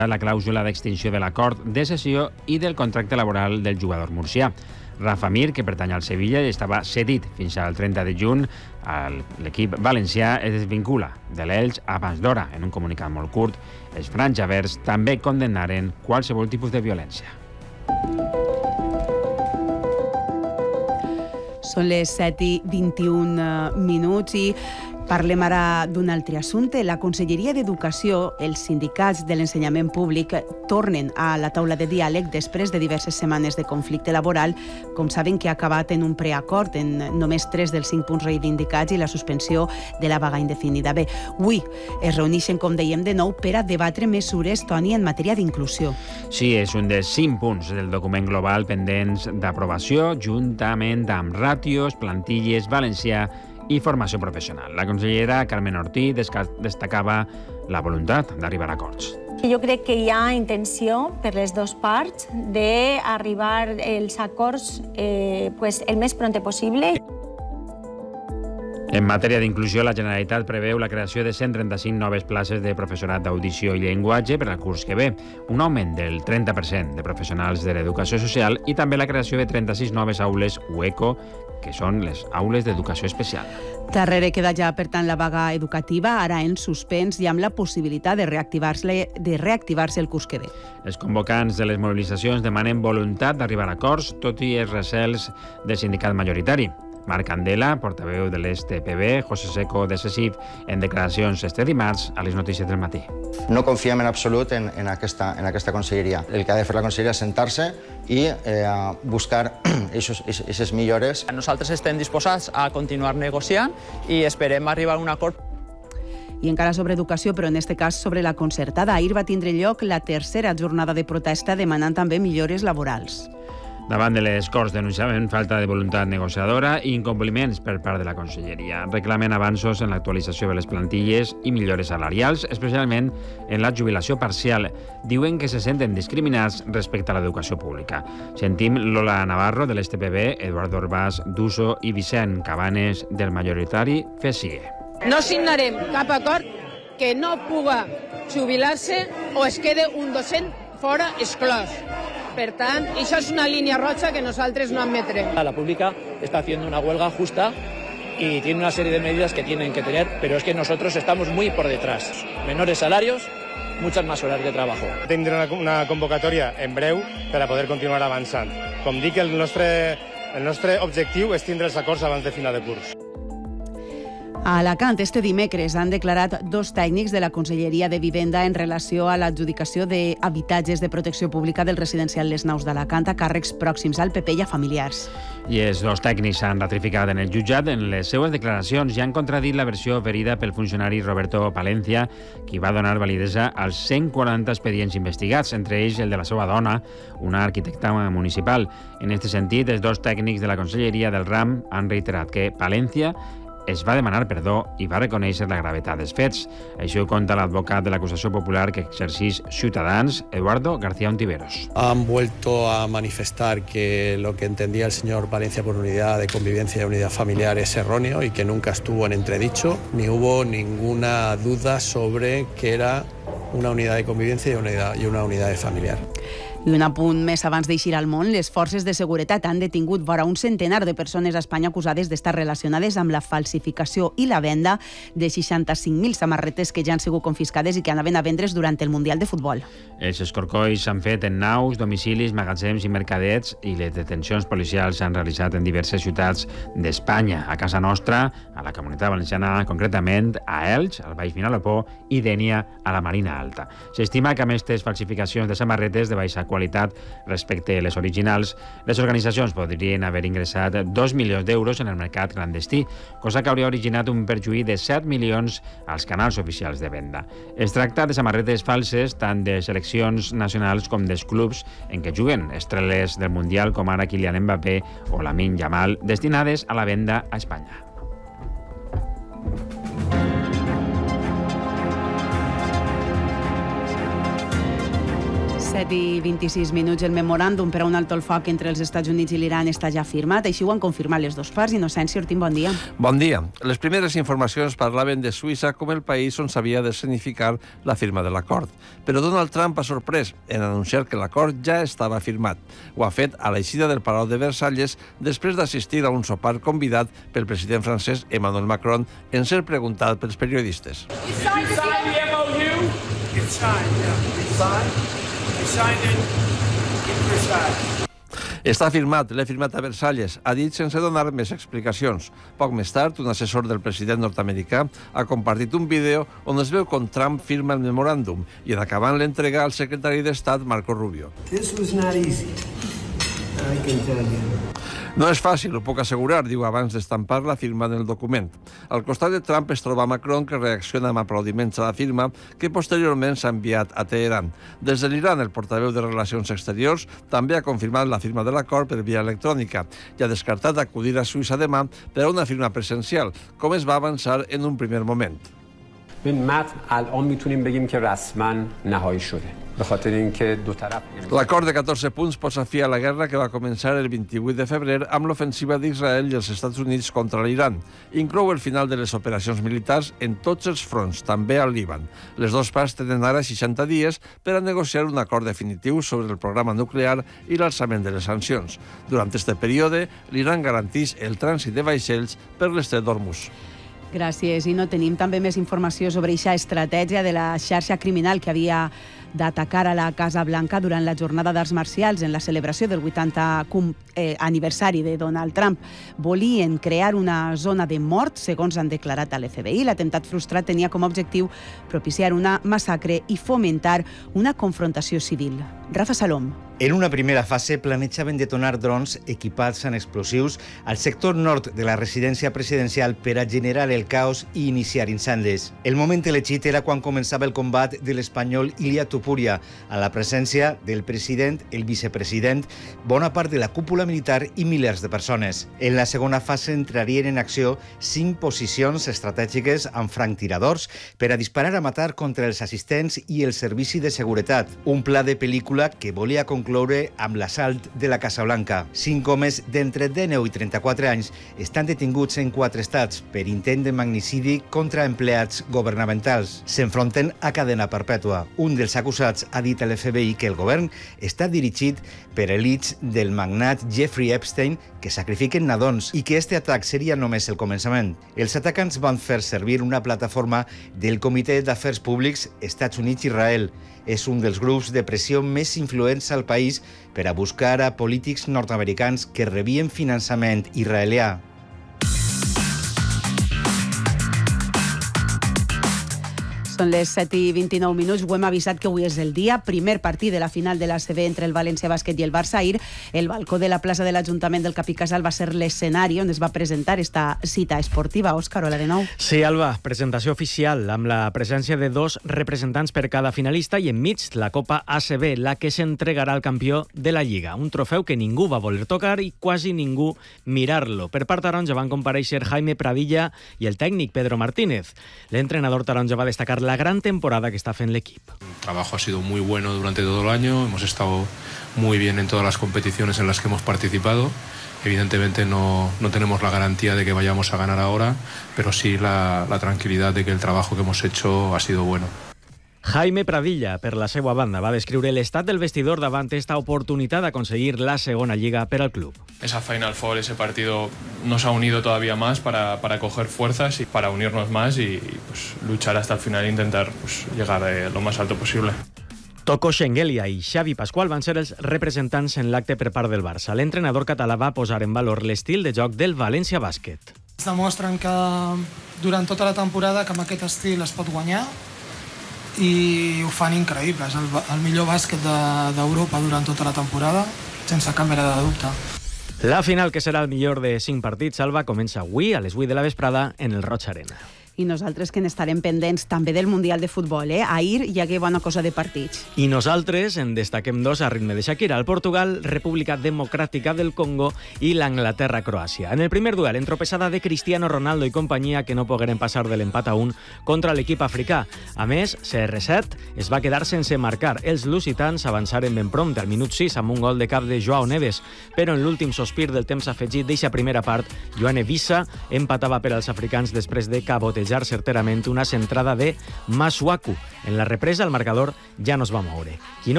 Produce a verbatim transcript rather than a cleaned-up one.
la clàusula d'extinció de l'acord de cessió i del contracte laboral del jugador murcià. Rafa Mir, que pertany al Sevilla i estava cedit fins al trenta de juny, l'equip valencià es desvincula de l'Elx abans d'hora. En un comunicat molt curt, els franjaverds també condemnaren qualsevol tipus de violència. Són les set i vint-i-un minuts i parlem ara d'un altre assumpte. La Conselleria d'Educació, els sindicats de l'ensenyament públic, tornen a la taula de diàleg després de diverses setmanes de conflicte laboral, com saben que ha acabat en un preacord en només tres dels cinc punts reivindicats i la suspensió de la vaga indefinida. Bé, avui es reuneixen, com dèiem de nou, per a debatre mesures, Toni, en matèria d'inclusió. Sí, és un dels cinc punts del document global pendents d'aprovació, juntament amb ràtios, plantilles, valencià i formació professional. La consellera Carmen Ortí destacava la voluntat d'arribar a acords. Jo crec que hi ha intenció per les dues parts d'arribar als acords eh, pues, el més pront possible. En matèria d'inclusió, la Generalitat preveu la creació de cent trenta-cinc noves places de professorat d'audició i llenguatge per al curs que ve, un augment del trenta per cent de professionals de l'educació social i també la creació de trenta-sis noves aules U E C O, que són les aules d'educació especial. Darrere queda ja, per tant, la vaga educativa, ara en suspens i amb la possibilitat de reactivar-se de reactivar-se el curs que ve. Els convocants de les mobilitzacions demanen voluntat d'arribar a acords, tot i els recels del sindicat majoritari. Marc Candela, portaveu de l'E S T P B, José Seco de Sesif, en declaracions este dimarts a les notícies del matí. No confiem en absolut en, en, aquesta, en aquesta conselleria. El que ha de fer la conselleria és sentar-se i eh, buscar aquestes millores. Nosaltres estem disposats a continuar negociant i esperem arribar a un acord. I encara sobre educació, però en aquest cas sobre la concertada. Ahir va tindre lloc la tercera jornada de protesta demanant també millores laborals. Davant de les Corts denunciaven falta de voluntat negociadora i incompliments per part de la Conselleria. Reclamen avanços en l'actualització de les plantilles i millores salarials, especialment en la jubilació parcial. Diuen que se senten discriminats respecte a l'educació pública. Sentim Lola Navarro, de l'E S T P B, Eduardo Orbàs, d'Uso i Vicent Cabanes, del majoritari F E S I E. No signarem cap acord que no puga jubilar-se o es quede un docent fora exclòs. Per tant, això és una línia roja que nosaltres no admetrem. La pública está haciendo una huelga justa y tiene una serie de medidas que tienen que tener, pero es que nosotros estamos muy por detrás. Menores salarios, muchas más horas de trabajo. Tindrem una, una convocatòria en breu per a poder continuar avançant. Com dic, el nostre, el nostre objectiu és tindre els acords abans de final de curs. A Alacant, este dimecres, han declarat dos tècnics de la Conselleria de Vivenda en relació a l'adjudicació d'habitatges de protecció pública del residencial Les Naus d'Alacant a càrrecs pròxims al P P i a familiars. I els dos tècnics s'han ratificat en el jutjat en les seues declaracions i han contradit la versió oferida pel funcionari Roberto Palencia, qui va donar validesa als cent quaranta expedients investigats, entre ells el de la seva dona, una arquitecta municipal. En aquest sentit, els dos tècnics de la Conselleria del RAM han reiterat que Palencia es va demanar perdó i va reconèixer la gravetat dels fets. Això ho conta l'advocat de l'acusació popular que exercís Ciutadans, Eduardo García Ontiveros. Han vuelto a manifestar que lo que entendía el señor Palencia por unidad de convivencia y unidad familiar es erróneo y que nunca estuvo en entredicho, ni hubo ninguna duda sobre que era una unidad de convivencia y una unidad, y una unidad de familiar. I un apunt més abans d'eixir al món, les forces de seguretat han detingut vora un centenar de persones a Espanya acusades d'estar relacionades amb la falsificació i la venda de seixanta-cinc mil samarretes que ja han sigut confiscades i que anaven a vendre's durant el Mundial de Futbol. Els escorcolls s'han fet en naus, domicilis, magatzems i mercadets i les detencions policials s'han realitzat en diverses ciutats d'Espanya. A casa nostra, a la Comunitat Valenciana, concretament a Elx, al Baix Vinalopó i Dénia, a la Marina Alta. S'estima que amb aquestes falsificacions de samarretes de baixa qualitat respecte a les originals, les organitzacions podrien haver ingressat dos milions d'euros en el mercat clandestí, cosa que hauria originat un perjuí de set milions als canals oficials de venda. Es tracta de samarretes falses tant de seleccions nacionals com dels clubs en què juguen estrelles del Mundial com ara Kylian Mbappé o Lamine Yamal, destinades a la venda a Espanya. set i vint-i-sis minuts. El memoràndum per a un alto el foc entre els Estats Units i l'Iran està ja firmat. Així ho han confirmat les dues parts. Innocència Ortín, bon dia. Bon dia. Les primeres informacions parlaven de Suïssa com el país on s'havia de significar la firma de l'acord. Però Donald Trump ha sorprès en anunciar que l'acord ja estava firmat. Ho ha fet a l'eixida del Palau de Versalles després d'assistir a un sopar convidat pel president francès Emmanuel Macron en ser preguntat pels periodistes. It's signed, yeah. It's signed. I signed it in Versailles. Està firmat, l'he firmat a Versalles, ha dit sense donar més explicacions. Poc més tard, un assessor del president nord-americà ha compartit un vídeo on es veu com Trump firma el memoràndum i en acabant l'entrega al secretari d'Estat, Marco Rubio. This was not easy, I can tell you. No és fàcil, ho puc assegurar, diu abans d'estampar la firma en el document. Al costat de Trump es troba Macron, que reacciona amb aplaudiments a la firma, que posteriorment s'ha enviat a Teheran. Des de l'Iran, el portaveu de Relacions Exteriors també ha confirmat la firma de l'acord per via electrònica i ha descartat acudir a Suïssa demà per a una firma presencial, com es va avançar en un primer moment. L'acord de catorze punts posa fi a la guerra que va començar el vint-i-vuit de febrer amb l'ofensiva d'Israel i els Estats Units contra l'Iran. Inclou el final de les operacions militars en tots els fronts, també al Líban. Les dues parts tenen ara seixanta dies per a negociar un acord definitiu sobre el programa nuclear i l'alçament de les sancions. Durant aquest període, l'Iran garanteix el trànsit de vaixells per l'estret d'Hormuz. Gràcies. I no tenim també més informació sobre aquesta estratègia de la xarxa criminal que havia d'atacar a la Casa Blanca durant la jornada d'arts marcials en la celebració del vuitantè eh, aniversari de Donald Trump. Volien crear una zona de mort, segons han declarat a l'F B I. L'atemptat frustrat tenia com a objectiu propiciar una massacre i fomentar una confrontació civil. Rafa Salom. En una primera fase planejaven detonar drons equipats amb explosius al sector nord de la residència presidencial per a generar el caos i iniciar incendis. El moment elegit era quan començava el combat de l'espanyol Ilia Topuria, a la presència del president, el vicepresident, bona part de la cúpula militar i milers de persones. En la segona fase entrarien en acció cinc posicions estratègiques amb franctiradors per a disparar a matar contra els assistents i el servici de seguretat. Un pla de pel·lícula que volia concloure amb l'assalt de la Casa Blanca. Cinc homes d'entre dinou i trenta-quatre anys estan detinguts en quatre estats per intent de magnicidi contra empleats governamentals. S'enfronten a cadena perpètua. Un dels acusats ha dit a l'F B I que el govern està dirigit per elits del magnat Jeffrey Epstein que sacrifiquen nadons i que este atac seria només el començament. Els atacants van fer servir una plataforma del Comitè d'Afers Públics Estats Units-Israel. És un dels grups de pressió més influents al país per a buscar a polítics nord-americans que rebien finançament israelià. Són les set i vint-i-nou minuts. Ho hem avisat que avui és el dia. Primer partit de la final de l'A C B entre el València Bàsquet i el Barça. Ahir, el balcó de la plaça de l'Ajuntament del Capí Casal va ser l'escenari on es va presentar esta cita esportiva. Òscar, hola de nou. Sí, Alba, presentació oficial amb la presència de dos representants per cada finalista i enmig la Copa A C B, la que s'entregarà al campió de la Lliga. Un trofeu que ningú va voler tocar i quasi ningú mirar-lo. Per part taronja van comparèixer Jaime Pradilla i el tècnic Pedro Martínez. L'entrenador taronja va destacar la gran temporada que está haciendo el equipo. El trabajo ha sido muy bueno durante todo el año, hemos estado muy bien en todas las competiciones en las que hemos participado. Evidentemente no, no tenemos la garantía de que vayamos a ganar ahora, pero sí la, la tranquilidad de que el trabajo que hemos hecho ha sido bueno. Jaime Pradilla, per la seva banda, va descriure l'estat del vestidor davant esta oportunitat d'aconseguir la segona lliga per al club. Esa Final Four, ese partido nos ha unido todavía más para, para coger fuerzas y para unirnos más y, y pues, luchar hasta el final e intentar pues, llegar eh, lo más alto posible. Toko Schengelia i Xavi Pascual van ser els representants en l'acte per part del Barça. L'entrenador català va posar en valor l'estil de joc del València Bàsquet. Es demostren que durant tota la temporada que amb aquest estil es pot guanyar i ho fan increïble. És el, el millor bàsquet d'Europa de, durant tota la temporada, sense cap mena de dubte. La final, que serà el millor de cinc partits, Alba, comença avui a les vuit de la vesprada en el Roig Arena. I nosaltres que n'estarem pendents també del Mundial de Futbol, eh? Ahir hi hagué bona cosa de partits. I nosaltres en destaquem dos a ritme de Shakira, el Portugal, República Democràtica del Congo i l'Anglaterra-Croàcia. En el primer duel, entropessada de Cristiano Ronaldo i companyia que no pogueren passar de l'empat a un contra l'equip africà. A més, C R set es va quedar sense marcar. Els lusitans avançaren ben prompte al minut sis amb un gol de cap de Joao Neves, però en l'últim sospir del temps afegit d'eixa primera part, Ioane Wissa empatava per als africans després de cabotejar certerament una centrada de Masuaku. En la represa, el marcador ja no es va moure. Qui no